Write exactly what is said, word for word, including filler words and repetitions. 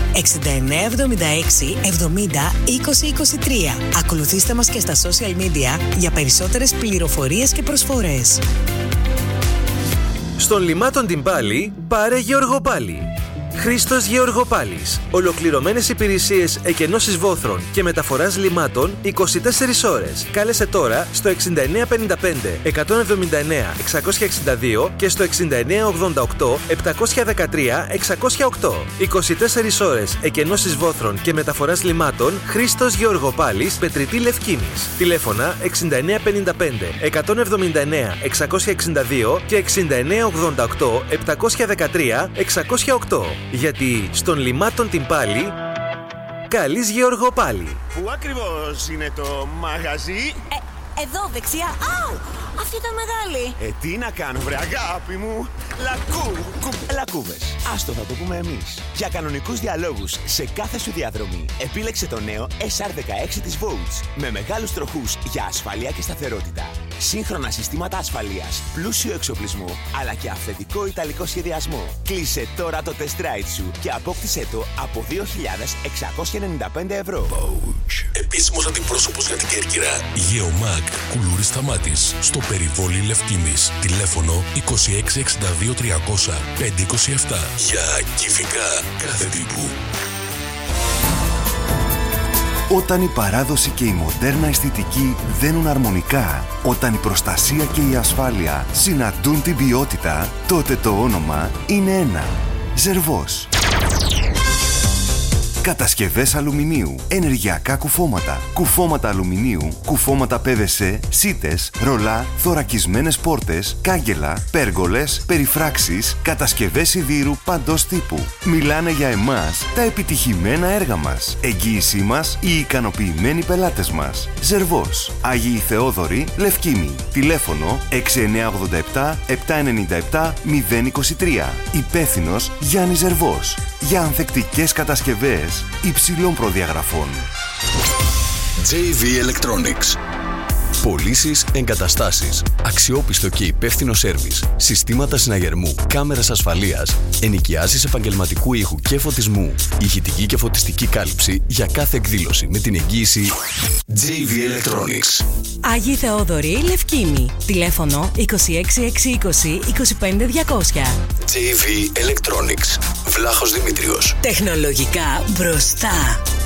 εξήντα εννέα εβδομήντα έξι εβδομήντα είκοσι είκοσι τρία. Ακολουθήστε μας και στα social media για περισσότερες πληροφορίες και προσφορές. Στον Λιμάτων την Πάλη, πάρε Γεωργοπάλη. Χρήστος Γεωργοπάλης. Ολοκληρωμένες υπηρεσίες εκενώσης βόθρων και μεταφοράς λιμάτων είκοσι τέσσερις ώρες. Κάλεσε τώρα στο εξήντα εννέα πενήντα πέντε εκατόν εβδομήντα εννέα εξακόσια εξήντα δύο και στο εξήντα εννέα ογδόντα οκτώ επτακόσια δεκατρία εξακόσια οκτώ. είκοσι τέσσερις ώρες εκενώσης βόθρων και μεταφοράς λιμάτων. Χρήστος Γεωργοπάλης, Πετρητή Λευκίνης. Τηλέφωνα εξήντα εννέα πενήντα πέντε εκατόν εβδομήντα εννέα εξακόσια εξήντα δύο και εξήντα εννέα ογδόντα οκτώ επτακόσια δεκατρία εξακόσια οκτώ. Γιατί στον Λιμάτων την Πάλη, καλής Γεωργοπάλη. Πού ακριβώς είναι το μαγαζί? Ε, εδώ δεξιά. Άου! Αυτή ήταν μεγάλη. Ε, τι να κάνω βρε αγάπη μου. Λακού, κου, λακκούβες. Άστο θα το πούμε εμείς. Για κανονικούς διαλόγους σε κάθε σου διαδρομή, επίλεξε το νέο ες αρ δεκαέξι της Vouch. Με μεγάλους τροχούς για ασφαλεία και σταθερότητα. Σύγχρονα συστήματα ασφαλείας, πλούσιο εξοπλισμό, αλλά και αυθεντικό ιταλικό σχεδιασμό. Κλείσε τώρα το test ride σου και απόκτησέ το από δύο χιλιάδες εξακόσια ενενήντα πέντε ευρώ. Vouch. Επίσημος αντιπρόσωπος για την Κέρκυρα. Γεωμάκ Κουλούρης Σταμάτης. Στο περιβόλι Λευκίνης. Τηλέφωνο είκοσι έξι εξήντα δύο τριακόσια πεντακόσια είκοσι επτά. Για κυφικά κάθε τύπου. Όταν η παράδοση και η μοντέρνα αισθητική δένουν αρμονικά, όταν η προστασία και η ασφάλεια συναντούν την ποιότητα, τότε το όνομα είναι ένα. Ζερβός. Κατασκευές αλουμινίου, ενεργειακά κουφώματα, κουφώματα αλουμινίου, κουφώματα πι βι σι, σίτες, ρολά, θωρακισμένες πόρτες, κάγκελα, πέργολες, περιφράξεις, κατασκευές σιδήρου παντός τύπου. Μιλάνε για εμάς τα επιτυχημένα έργα μας. Εγγύησή μας οι ικανοποιημένοι πελάτες μας. Ζερβός. Άγιοι Θεόδωροι, Λευκίνη. Τηλέφωνο έξι εννέα ογδόντα επτά επτακόσια ενενήντα επτά μηδέν είκοσι τρία. Υπεύθυνος Γιάννης Ζερβός. Για ανθεκτικές κατασκευές υψηλών προδιαγραφών. τζέι βι Electronics. Πωλήσεις, εγκαταστάσεις, αξιόπιστο και υπεύθυνο σέρβις, συστήματα συναγερμού, κάμερες ασφαλείας, ενοικιάσεις επαγγελματικού ήχου και φωτισμού, ηχητική και φωτιστική κάλυψη για κάθε εκδήλωση με την εγγύηση τζέι βι Electronics. Άγιοι Θεόδωροι, Λευκίνη. Τηλέφωνο είκοσι έξι εξακόσια είκοσι είκοσι πέντε διακόσια. τζέι βι Electronics. Βλάχος Δημήτριος. Τεχνολογικά μπροστά.